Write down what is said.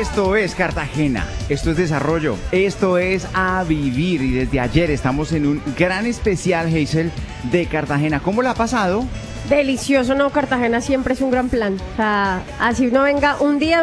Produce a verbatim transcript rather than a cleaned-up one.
Esto es Cartagena, esto es desarrollo, esto es a vivir y desde ayer estamos en un gran especial, Hazel, de Cartagena. ¿Cómo la ha pasado? Delicioso, no, Cartagena siempre es un gran plan. O sea, así uno venga un día